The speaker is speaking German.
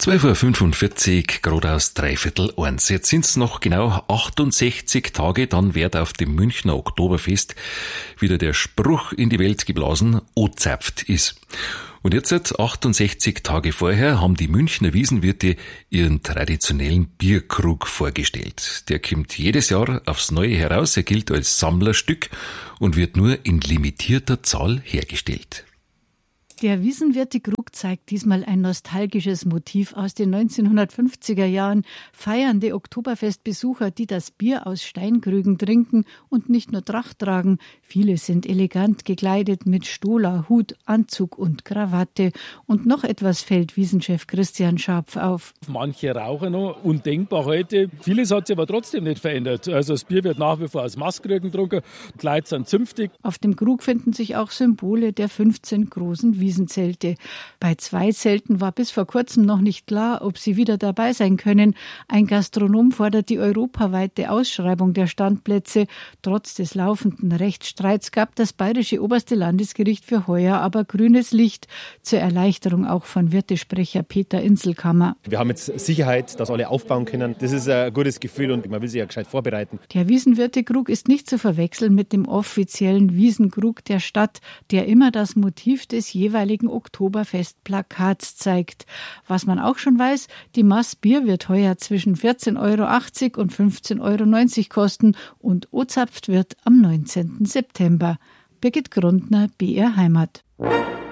12.45 Uhr, gerade aus 1:15. Jetzt sind es noch genau 68 Tage, dann wird auf dem Münchner Oktoberfest wieder der Spruch in die Welt geblasen, O-zapft ist. Und jetzt, 68 Tage vorher, haben die Münchner Wiesenwirte ihren traditionellen Bierkrug vorgestellt. Der kommt jedes Jahr aufs Neue heraus, er gilt als Sammlerstück und wird nur in limitierter Zahl hergestellt. Der Wiesenwirte-Krug zeigt diesmal ein nostalgisches Motiv aus den 1950er Jahren. Feiernde Oktoberfestbesucher, die das Bier aus Steinkrügen trinken und nicht nur Tracht tragen. Viele sind elegant gekleidet mit Stola, Hut, Anzug und Krawatte. Und noch etwas fällt Wiesenchef Christian Scharpf auf. Manche rauchen noch, undenkbar heute. Vieles hat sich aber trotzdem nicht verändert. Also das Bier wird nach wie vor aus Maßkrügen getrunken, die Leute sind zünftig. Auf dem Krug finden sich auch Symbole der 15 großen Wiesenzelte. Bei 2 Zelten war bis vor kurzem noch nicht klar, ob sie wieder dabei sein können. Ein Gastronom fordert die europaweite Ausschreibung der Standplätze. Trotz des laufenden Rechtsstreits gab das Bayerische Oberste Landesgericht für heuer aber grünes Licht. Zur Erleichterung auch von Wirtesprecher Peter Inselkammer. Wir haben jetzt Sicherheit, dass alle aufbauen können. Das ist ein gutes Gefühl und man will sich ja gescheit vorbereiten. Der Wiesenwirte-Krug ist nicht zu verwechseln mit dem offiziellen Wiesenkrug der Stadt, der immer das Motiv des jeweiligen Oktoberfestplakats zeigt. Was man auch schon weiß, die Maß Bier wird heuer zwischen 14,80 € und 15,90 € kosten und O-zapft wird am 19. September. Birgit Grundner, BR Heimat.